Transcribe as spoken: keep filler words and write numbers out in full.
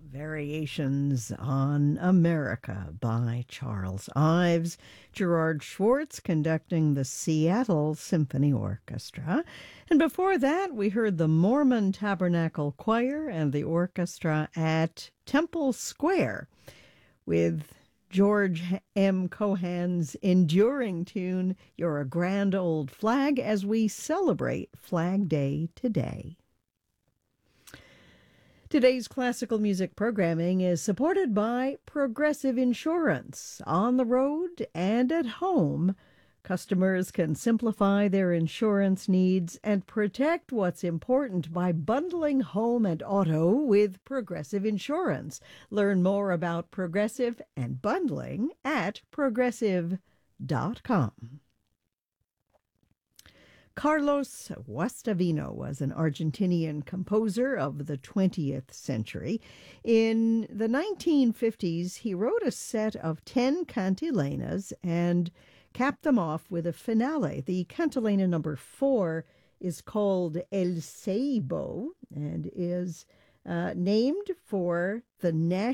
Variations on America by Charles Ives. Gerard Schwartz conducting the Seattle Symphony Orchestra. And before that, we heard the Mormon Tabernacle Choir and the orchestra at Temple Square with George M. Cohan's enduring tune, You're a Grand Old Flag, as we celebrate Flag Day today. Today's classical music programming is supported by Progressive Insurance. On the road and at home, customers can simplify their insurance needs and protect what's important by bundling home and auto with Progressive Insurance. Learn more about Progressive and bundling at progressive dot com. Carlos Guastavino was an Argentinian composer of the twentieth century. In the nineteen fifties, he wrote a set of ten cantilenas and capped them off with a finale. The cantilena number four is called El Ceibo and is uh, named for the national